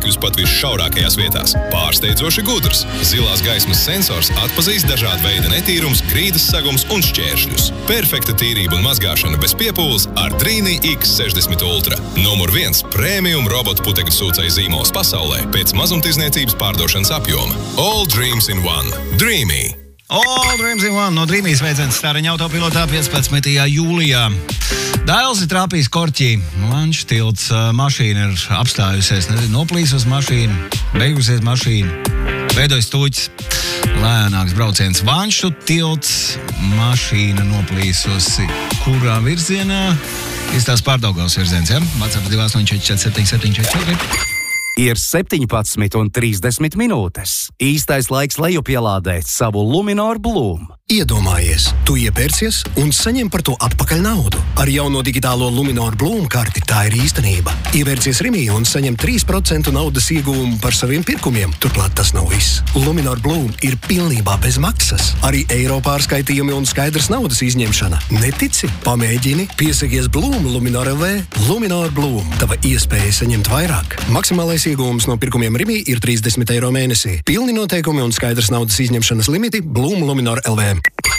šķēršļus pat visšaurākajās vietās. Pārsteidzoši gudrs. Zilās gaismas sensors atpazīst dažādu veidu netīrums, grīdas sagums un šķēršļus. Perfekta tīrība un mazgāšana bez piepūles ar Drīnī X60 Ultra. Numur 1 premium robotu putekļu sūcēju zīmols pasaulē pēc mazumtirdzniecības pārdošanas apjoma. All dreams in one. Dreamy. All dreams in one no Dreamy sveiciens Stariņa autopilotā 15. jūlijā. Dēls ir trāpījis korķī. Vanšu tilts mašīna ir apstājusies, noplīsus mašīna, beigusies mašīna, veidojas tūķis. Lēnāks brauciens. Vanšu tilts, mašīna noplīsusi. Kurā virzienā? Izstās Pārdaugavas virziens, ja? WhatsApp 2844774. Ir 17:30 minūtes. Īstais laiks lejupielādēt savu Luminor Bloom. Iedomājies, tu iepērcies un saņem par to atpakaļ naudu. Ar jauno digitālo Luminor Bloom karti tā ir īstenība. Ievērcies Rimī un saņem 3% naudas ieguvumu par saviem pirkumiem. Turklāt tas nav viss. Luminor Bloom ir pilnībā bez maksas. Arī eiro pārskaitījumi un skaidrs naudas izņemšana. Netici? Pamēģini. Piesakies Bloom Luminor LV. Luminor Bloom. Tava iespēja saņemt vairāk. Maksimālais ieguvums no pirkumiem Rimī ir 30 eiro mēnesī. Pilni noteikumi un skaidrs naudas izņemšanas limiti Bloom Luminor LV.